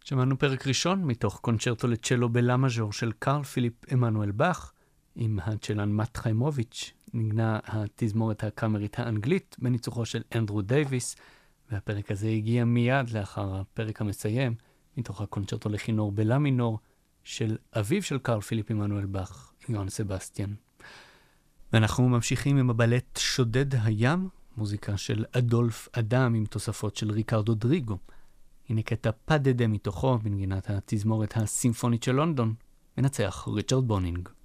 שמענו פרק ראשון מתוך קונצ'רטו לצ'לו בלה מז'ור של קרל פיליפ עמנואל באך, עם הצ'לן מאט חיימוביץ'. נגנה התזמורת הקאמרית האנגלית בניצוחו של אנדרו דייביס, והפרק הזה הגיע מיד לאחר הפרק המסיים מתוך הקונצ'רטו לכינור בלה מינור של אביו של קרל פיליפ עמנואל באך, יוהאן סבסטיאן. ואנחנו ממשיכים עם הבלט שודד הים, מוזיקה של אדולף אדם עם תוספות של ריקרדו דריגו. הנה קטע פדדה מתוכו בנגינת התזמורת הסימפונית של לונדון, מנצח ריצ'רד בונינג.